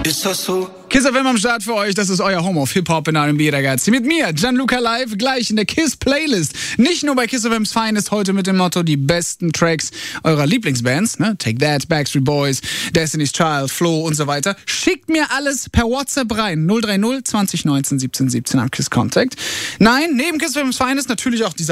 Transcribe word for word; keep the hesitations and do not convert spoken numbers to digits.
Ist das so? Kiss F M am Start für euch, das ist euer Home of Hip-Hop in R and B Ragazzi. Mit mir, Gianluca Live, gleich in der Kiss-Playlist. Nicht nur bei Kiss F M's Finest, heute mit dem Motto die besten Tracks eurer Lieblingsbands, ne? Take That, Backstreet Boys, Destiny's Child, Flo und so weiter. Schickt mir alles per WhatsApp rein, null drei null zwanzig neunzehn siebzehn siebzehn am Kiss Contact. Nein, neben Kiss F M's Finest natürlich auch dieser